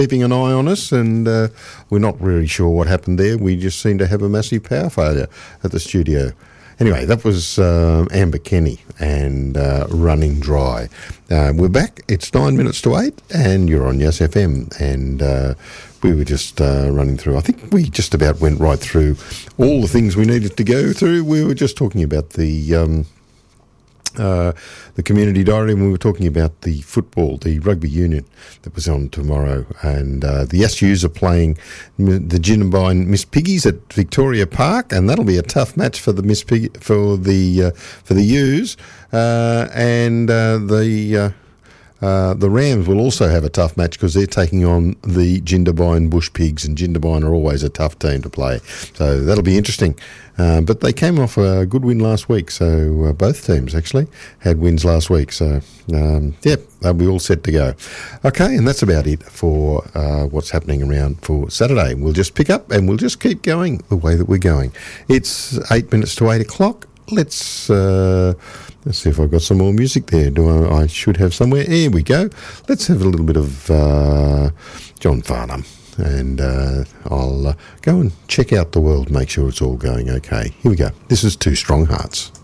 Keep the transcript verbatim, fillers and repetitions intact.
keeping an eye on us, and uh, we're not really sure what happened there. We just seem to have a massive power failure at the studio. Anyway, that was um, Amber Kenny and uh, Running Dry. Uh, we're back. It's nine minutes to eight, and you're on Yes F M. And uh, we were just uh, running through. I think we just about went right through all the things we needed to go through. We were just talking about the Um, Uh, the community diary, and we were talking about the football, the rugby union that was on tomorrow, and uh, the S Us are playing the Jindabyne Miss Piggies at Victoria Park, and that'll be a tough match for the Miss Pig for the uh, for the U's, uh, and uh, the. Uh, Uh, the Rams will also have a tough match because they're taking on the Jindabyne Bush Pigs, and Jindabyne are always a tough team to play. So that'll be interesting. Uh, but they came off a good win last week, so uh, both teams actually had wins last week. So, um, yeah, they'll be all set to go. Okay, and that's about it for uh, what's happening around for Saturday. We'll just pick up and we'll just keep going the way that we're going. It's eight minutes to eight o'clock. Let's... Uh, Let's see if I've got some more music there. Do I, I should have somewhere. Here we go. Let's have a little bit of uh, John Farnham, and uh, I'll uh, go and check out the world, make sure it's all going okay. Here we go. This is Two Strong Hearts.